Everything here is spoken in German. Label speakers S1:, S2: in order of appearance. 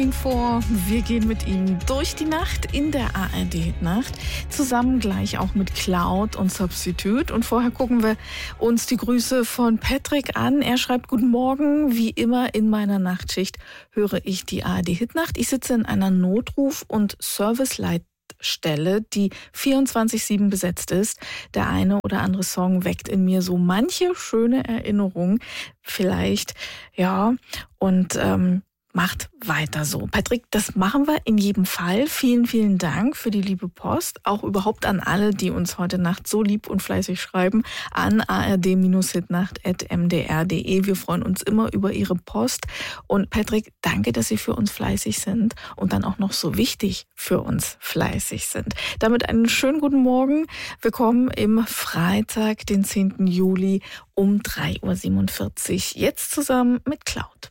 S1: Vor. Wir gehen mit Ihnen durch die Nacht in der ARD-Nacht, zusammen gleich auch mit Cloud und Substitute. Und vorher gucken wir uns die Grüße von Patrick an. Er schreibt: Guten Morgen, wie immer in meiner Nachtschicht höre ich die ARD-Hitnacht. Ich sitze in einer Notruf- und Serviceleitstelle, die 24/7 besetzt ist. Der eine oder andere Song weckt in mir so manche schöne Erinnerung. Vielleicht, ja, und macht weiter so. Patrick, das machen wir in jedem Fall. Vielen, vielen Dank für die liebe Post. Auch überhaupt an alle, die uns heute Nacht so lieb und fleißig schreiben, an ard-hitnacht@mdr.de. Wir freuen uns immer über Ihre Post. Und Patrick, danke, dass Sie für uns fleißig sind und dann auch noch so wichtig für uns fleißig sind. Damit einen schönen guten Morgen. Wir kommen im Freitag, den 10. Juli um 3:47 Uhr. Jetzt zusammen mit Cloud.